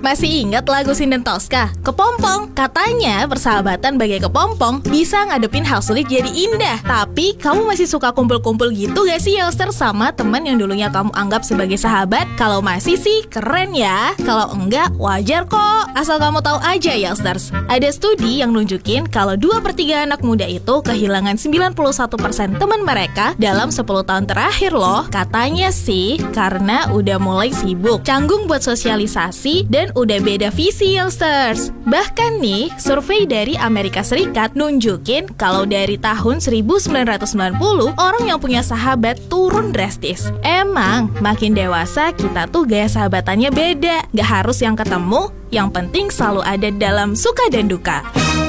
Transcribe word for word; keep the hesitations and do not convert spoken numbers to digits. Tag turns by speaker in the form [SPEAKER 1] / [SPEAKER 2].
[SPEAKER 1] Masih ingat lagu Sinden Tosca? Kepompong. Katanya persahabatan bagai kepompong bisa ngadepin hal sulit jadi indah. Tapi kamu masih suka kumpul-kumpul gitu gak sih youngster sama teman yang dulunya kamu anggap sebagai sahabat? Kalau masih sih keren ya. Kalau enggak wajar kok. Asal kamu tahu aja youngsters, ada studi yang nunjukin kalau dua per tiga anak muda itu kehilangan sembilan puluh satu persen teman mereka dalam sepuluh tahun terakhir loh. Katanya sih karena udah mulai sibuk, canggung buat sosialisasi, dan udah beda visi youngsters. Bahkan nih, survei dari Amerika Serikat nunjukin kalau dari tahun seribu sembilan ratus sembilan puluh, orang yang punya sahabat turun drastis. Emang, makin dewasa kita tuh gaya sahabatannya beda. Gak harus yang ketemu, yang penting selalu ada dalam suka dan duka.